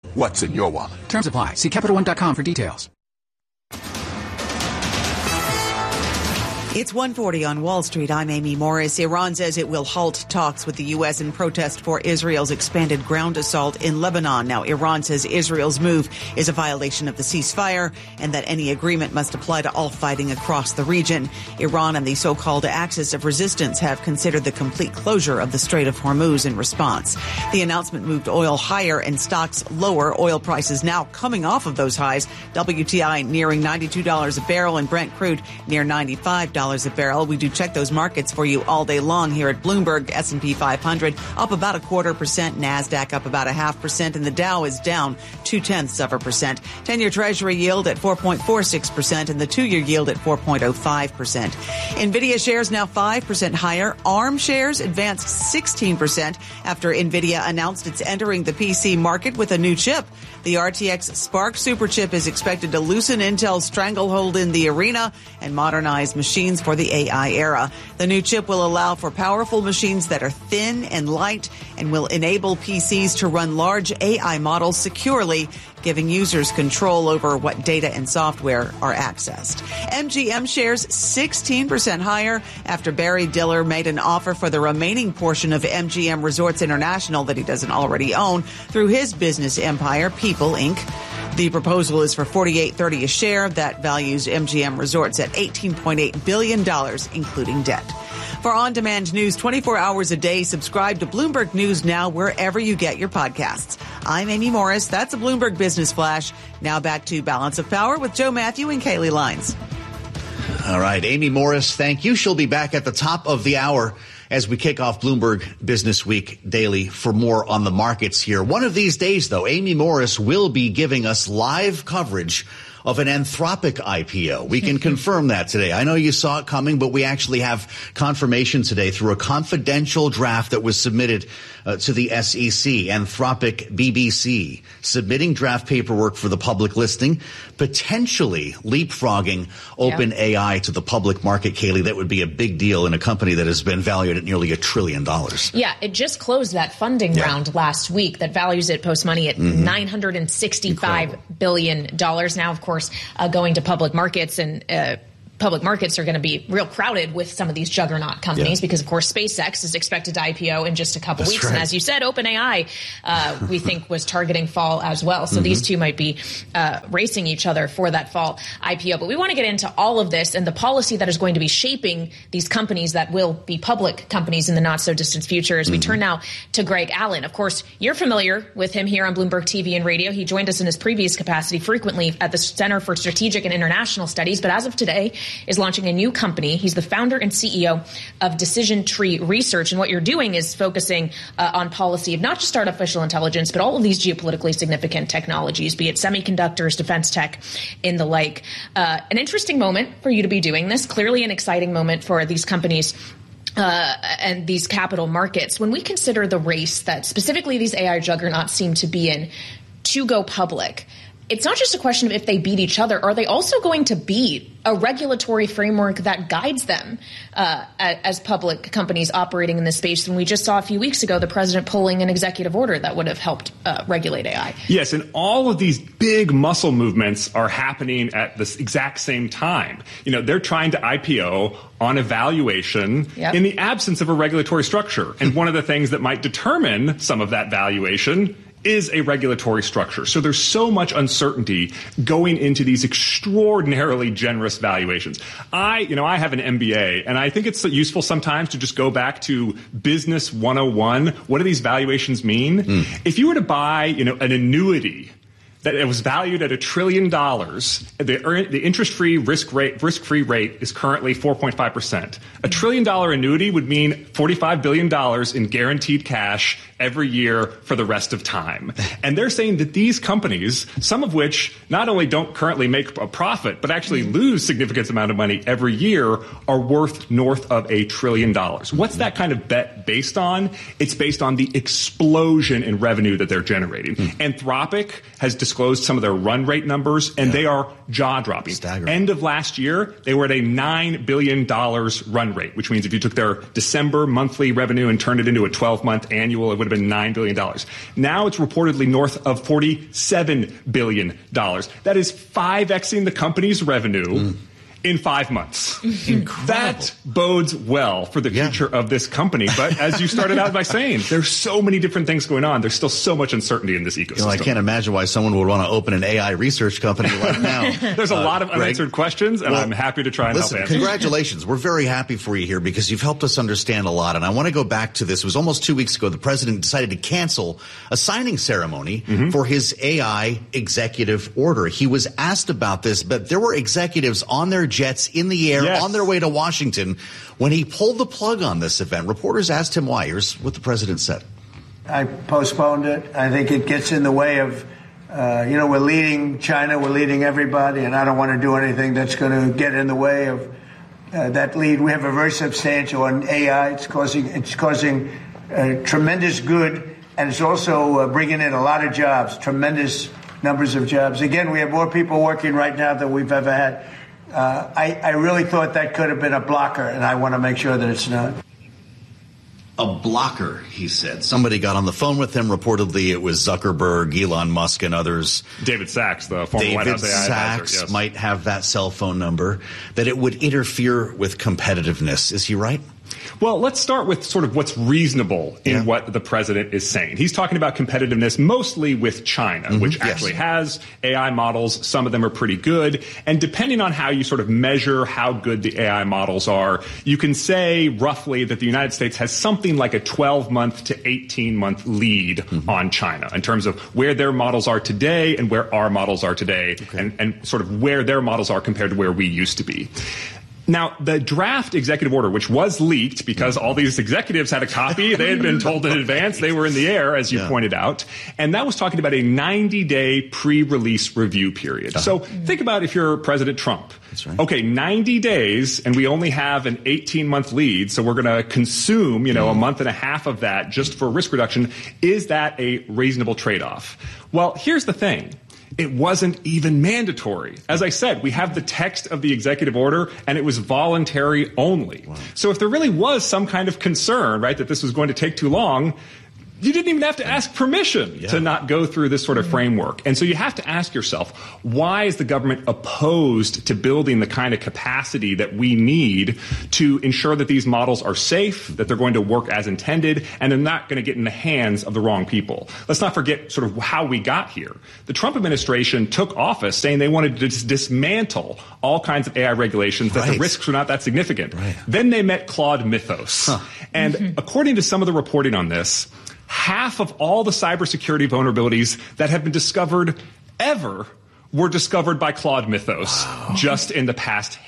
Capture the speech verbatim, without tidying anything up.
What's in your wallet? Terms apply. See Capital One dot com for details. It's one forty on Wall Street. I'm Amy Morris. Iran says it will halt talks with the U S in protest for Israel's expanded ground assault in Lebanon. Now, Iran says Israel's move is a violation of the ceasefire and that any agreement must apply to all fighting across the region. Iran and the so-called Axis of Resistance have considered the complete closure of the Strait of Hormuz in response. The announcement moved oil higher and stocks lower. Oil prices now coming off of those highs. W T I nearing ninety-two dollars a barrel and Brent crude near ninety-five dollars a barrel. We do check those markets for you all day long here at Bloomberg. S and P five hundred up about a quarter percent. NASDAQ up about a half percent. And the Dow is down two-tenths of a percent. ten-year Treasury yield at four point four six percent and the two-year yield at four point oh five percent. NVIDIA shares now five percent higher. ARM shares advanced sixteen percent after NVIDIA announced it's entering the P C market with a new chip. The R T X Spark superchip is expected to loosen Intel's stranglehold in the arena and modernize machines for the A I era. The new chip will allow for powerful machines that are thin and light and will enable P Cs to run large A I models securely, giving users control over what data and software are accessed. M G M shares sixteen percent higher after Barry Diller made an offer for the remaining portion of M G M Resorts International that he doesn't already own through his business empire, People Incorporated. The proposal is for forty-eight thirty a share. That values M G M Resorts at eighteen point eight billion dollars, including debt. For on-demand news twenty-four hours a day, subscribe to Bloomberg News Now wherever you get your podcasts. I'm Amy Morris. That's a Bloomberg Business Flash. Now back to Balance of Power with Joe Matthew and Kaylee Lines. All right, Amy Morris, thank you. She'll be back at the top of the hour as we kick off Bloomberg Business Week Daily for more on the markets here. One of these days, though, Amy Morris will be giving us live coverage of an Anthropic I P O. We can confirm that today. I know you saw it coming, but we actually have confirmation today through a confidential draft that was submitted uh, to the S E C. Anthropic B B C submitting draft paperwork for the public listing, potentially leapfrogging OpenAI yeah. to the public market. Kaylee, that would be a big deal in a company that has been valued at nearly a trillion dollars. Yeah, it just closed that funding yeah. round last week that values it post-money at mm-hmm. nine hundred sixty-five Incredible. billion dollars. Now, of course, uh, going to public markets and uh, public markets are going to be real crowded with some of these juggernaut companies yeah. because, of course, SpaceX is expected to I P O in just a couple That's weeks. Right. And as you said, OpenAI, uh, we think was targeting fall as well. So mm-hmm. these two might be uh, racing each other for that fall I P O. But we want to get into all of this and the policy that is going to be shaping these companies that will be public companies in the not so distant future as we mm-hmm. turn now to Greg Allen. Of course, you're familiar with him here on Bloomberg T V and radio. He joined us in his previous capacity frequently at the Center for Strategic and International Studies. But as of today, is launching a new company. He's the founder and C E O of Decision Tree Research. And what you're doing is focusing uh, on policy of not just artificial intelligence, but all of these geopolitically significant technologies, be it semiconductors, defense tech, and the like. Uh, an interesting moment for you to be doing this. Clearly an exciting moment for these companies Uh, and these capital markets. When we consider the race that specifically these A I juggernauts seem to be in to go public, it's not just a question of if they beat each other. Are they also going to beat a regulatory framework that guides them uh, as public companies operating in this space? And we just saw a few weeks ago the president pulling an executive order that would have helped uh, regulate A I. Yes, and all of these big muscle movements are happening at this exact same time. You know, they're trying to I P O on a valuation yep. in the absence of a regulatory structure. And one of the things that might determine some of that valuation is a regulatory structure. So there's so much uncertainty going into these extraordinarily generous valuations. I, you know, I have an M B A, and I think it's useful sometimes to just go back to business one oh one. What do these valuations mean? Mm. If you were to buy, you know, an annuity that it was valued at a trillion dollars, the, the interest-free risk rate, risk-free rate is currently four point five percent. A trillion-dollar annuity would mean forty-five billion dollars in guaranteed cash every year for the rest of time. And they're saying that these companies, some of which not only don't currently make a profit, but actually lose significant amount of money every year, are worth north of a trillion dollars. What's that kind of bet based on? It's based on the explosion in revenue that they're generating. Mm. Anthropic has described disclosed some of their run rate numbers, and yeah. they are jaw-dropping. Staggering. End of last year, they were at a nine billion dollars run rate, which means if you took their December monthly revenue and turned it into a twelve-month annual, it would have been nine billion dollars. Now it's reportedly north of forty-seven billion dollars. That is five Xing the company's revenue mm. in five months. Incredible. That bodes well for the future yeah. of this company. But as you started out by saying, there's so many different things going on. There's still so much uncertainty in this ecosystem. You know, I can't imagine why someone would want to open an A I research company right now. There's a uh, lot of unanswered Greg, questions, and well, I'm happy to try and listen, help answer. Congratulations. We're very happy for you here because you've helped us understand a lot. And I want to go back to this. It was almost two weeks ago the president decided to cancel a signing ceremony mm-hmm. for his A I executive order. He was asked about this, but there were executives on their jets in the air yes. on their way to Washington when he pulled the plug on this event. Reporters asked him why. Here's what the president said. I postponed it. I think it gets in the way of, uh, you know, we're leading China, we're leading everybody, and I don't want to do anything that's going to get in the way of uh, that lead. We have a very substantial on A I. It's causing, it's causing uh, tremendous good, and it's also uh, bringing in a lot of jobs, tremendous numbers of jobs. Again, we have more people working right now than we've ever had. Uh, I, I really thought that could have been a blocker, and I want to make sure that it's not. A blocker, he said. Somebody got on the phone with him. Reportedly, it was Zuckerberg, Elon Musk, and others. David Sachs, the former David White House A I Sachs advisor. Yes. might have that cell phone number, that it would interfere with competitiveness. Is he right? Well, let's start with sort of what's reasonable in yeah. what the president is saying. He's talking about competitiveness mostly with China, mm-hmm. which yes. actually has A I models. Some of them are pretty good. And depending on how you sort of measure how good the A I models are, you can say roughly that the United States has something like a twelve-month to eighteen-month lead mm-hmm. on China in terms of where their models are today and where our models are today, okay. and, and sort of where their models are compared to where we used to be. Now, the draft executive order, which was leaked because all these executives had a copy, they had been told in advance, they were in the air, as you yeah. pointed out, and that was talking about a ninety-day pre-release review period. Uh-huh. So think about if you're President Trump. That's right. Okay, ninety days, and we only have an eighteen-month lead, so we're going to consume, you know, mm. a month and a half of that just for risk reduction. Is that a reasonable trade-off? Well, here's the thing. It wasn't even mandatory. As I said, we have the text of the executive order, and it was voluntary only. Wow. So if there really was some kind of concern, right, that this was going to take too long, you didn't even have to ask permission yeah. to not go through this sort of framework. And so you have to ask yourself, why is the government opposed to building the kind of capacity that we need to ensure that these models are safe, that they're going to work as intended, and they're not going to get in the hands of the wrong people? Let's not forget sort of how we got here. The Trump administration took office saying they wanted to dis- dismantle all kinds of A I regulations, that right. the risks were not that significant. Right. Then they met Claude Mythos. Huh. And mm-hmm. according to some of the reporting on this, half of all the cybersecurity vulnerabilities that have been discovered ever were discovered by Claude Mythos wow. just in the past